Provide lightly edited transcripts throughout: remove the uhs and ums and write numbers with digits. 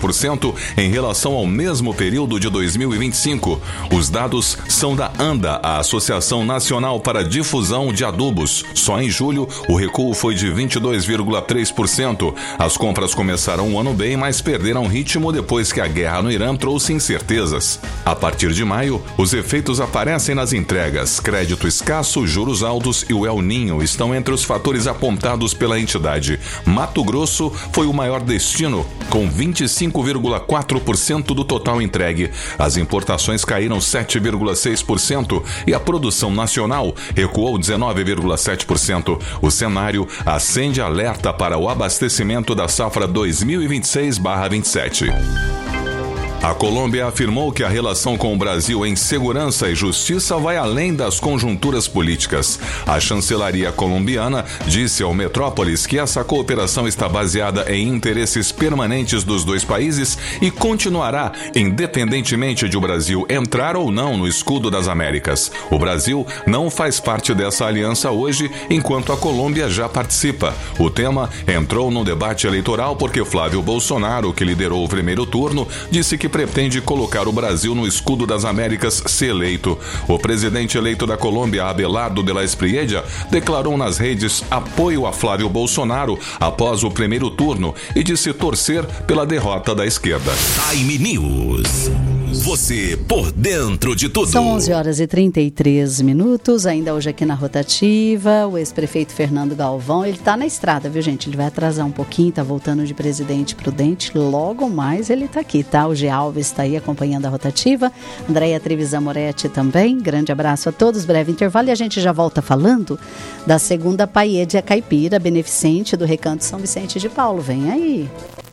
2,6% em relação ao mesmo período de 2025. Os dados são da ANDA, a Associação Nacional para a Difusão de Adubos. Só em julho, o recuo foi de 22,3%. As compras começaram o ano bem, mas perderam ritmo depois que a guerra no Irã trouxe incertezas. A partir de maio, os efeitos aparecem nas entregas. Crédito escasso, juros altos e o El Niño estão entre os fatores apontados pela entidade. Mato Grosso foi o maior destino, com 25,4% do total entregue. As importações caíram 7,6% e a produção nacional recuou 19,7%. O cenário acende alerta para o abastecimento da safra 2026/27. A Colômbia afirmou que a relação com o Brasil em segurança e justiça vai além das conjunturas políticas. A chancelaria colombiana disse ao Metrópolis que essa cooperação está baseada em interesses permanentes dos dois países e continuará independentemente de o Brasil entrar ou não no escudo das Américas. O Brasil não faz parte dessa aliança hoje, enquanto a Colômbia já participa. O tema entrou no debate eleitoral porque Flávio Bolsonaro, que liderou o primeiro turno, disse que pretende colocar o Brasil no escudo das Américas se eleito. O presidente eleito da Colômbia, Abelardo de la Espriella, declarou nas redes apoio a Flávio Bolsonaro após o primeiro turno e disse torcer pela derrota da esquerda. Time News. Você por dentro de tudo. São 11h33, ainda hoje aqui na Rotativa, o ex-prefeito Fernando Galvão, ele tá na estrada, viu gente? Ele vai atrasar um pouquinho, tá voltando de Presidente Prudente, logo mais ele tá aqui, tá? O G. Alves tá aí acompanhando a Rotativa, Andréia Trevisan Moretti também, grande abraço a todos, breve intervalo e a gente já volta falando da segunda Paella Caipira, beneficente do Recanto São Vicente de Paulo, vem aí.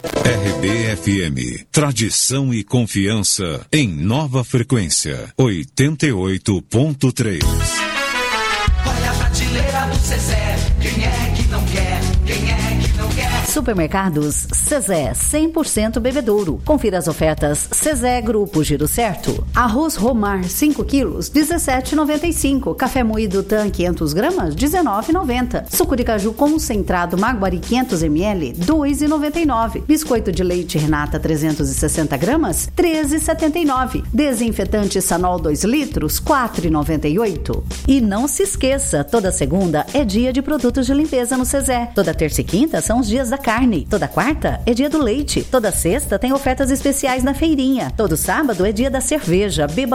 RBFM, tradição e confiança em nova frequência, 88.3. Olha a prateleira do Zezé, quem é que não quer, quem é que não quer? Supermercados Zezé, 100% bebedouro. Confira as ofertas Zezé Grupo Giro Certo. Arroz Romar, 5 quilos, R$17,95. Café moído TAM, 500 gramas, R$19,90. Suco de caju concentrado Maguari, 500 ml, R$2,99. Biscoito de leite Renata, 360 gramas, R$13,79. Desinfetante Sanol 2 litros, R$4,98. E não se esqueça, toda segunda é dia de produtos de limpeza no Zezé. Toda terça e quinta são os dias da carne. Toda quarta é dia do leite. Toda sexta tem ofertas especiais na feirinha. Todo sábado é dia da cerveja. Beba